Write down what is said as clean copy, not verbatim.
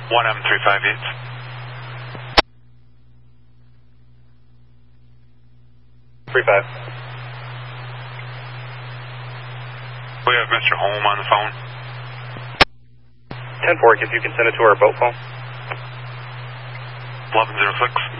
1M358. Three five. We have Mr. Holm on the phone. 10-4, if you can send it to our boat phone. 1106.